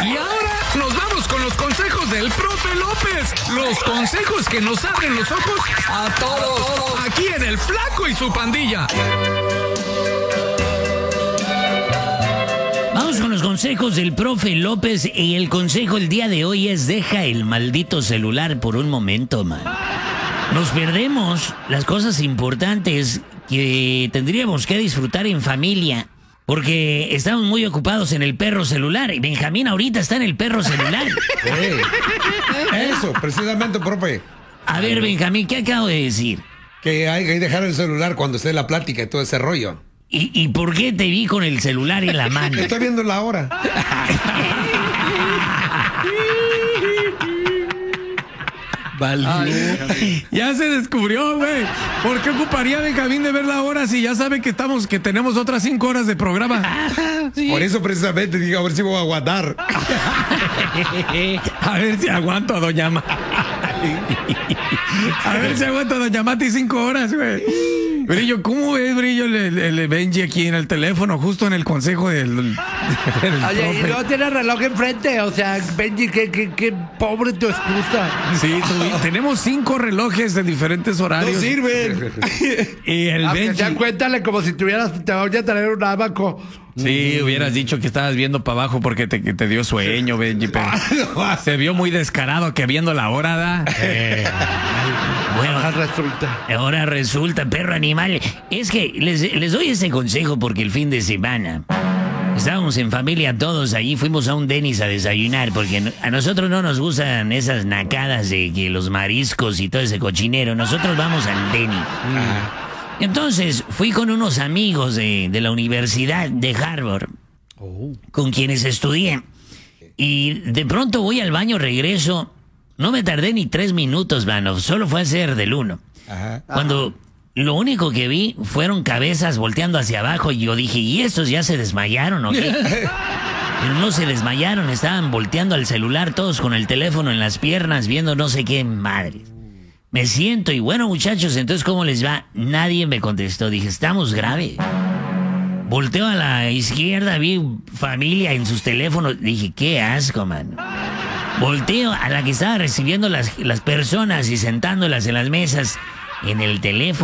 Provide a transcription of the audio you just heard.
Y ahora nos vamos con los consejos del profe López. Los consejos que nos abren los ojos a todos. Aquí en El Flaco y su pandilla. Vamos con los consejos del profe López y el consejo el día de hoy es deja el maldito celular por un momento, man. Nos perdemos las cosas importantes que tendríamos que disfrutar en familia porque estamos muy ocupados en el perro celular y Benjamín ahorita está en el perro celular. Eso, precisamente, profe. A ver, Benjamín, ¿qué acabo de decir? Que hay que dejar el celular cuando esté la plática y todo ese rollo. ¿Y por qué te vi con el celular en la mano? Estoy viendo la hora. Vale. Ya se descubrió, güey. ¿Por qué ocuparía Benjamín de ver la hora si ya sabe que tenemos otras 5 horas de programa? Sí. Por eso precisamente dije, a ver si voy a aguantar. A ver si aguanto a Doña Mati. A ver si aguanto a Doña Mati 5 horas, güey. Brillo, ¿cómo ves, Brillo, el Benji aquí en el teléfono, justo en el consejo del Oye, y no tiene reloj enfrente, o sea, Benji, qué pobre tu excusa. Sí, tenemos 5 relojes de diferentes horarios. No sirven. Y el Benji... Ya cuéntale como si te voy a traer un abaco. Sí, hubieras dicho que estabas viendo para abajo porque te dio sueño, Benji, pero se vio muy descarado que viendo la hora, ¿da? Bueno, ahora resulta, perro animal. Es que les doy ese consejo porque el fin de semana estábamos en familia todos allí, fuimos a un Denny's a desayunar porque a nosotros no nos gustan esas nacadas de que los mariscos y todo ese cochinero. Nosotros vamos al Denny's. Entonces fui con unos amigos de la Universidad de Harvard con quienes estudié y de pronto voy al baño, regreso. No me tardé ni 3 minutos, mano. Solo fue a hacer del 1. Cuando lo único que vi fueron cabezas volteando hacia abajo y yo dije, ¿y estos ya se desmayaron o qué? Pero no se desmayaron, estaban volteando al celular todos con el teléfono en las piernas viendo no sé qué madre. Me siento y bueno, muchachos, entonces ¿cómo les va? Nadie me contestó. Dije, estamos grave. Volteo a la izquierda, vi familia en sus teléfonos. Dije, qué asco, man. Volteo a la que estaba recibiendo las personas y sentándolas en las mesas en el teléfono.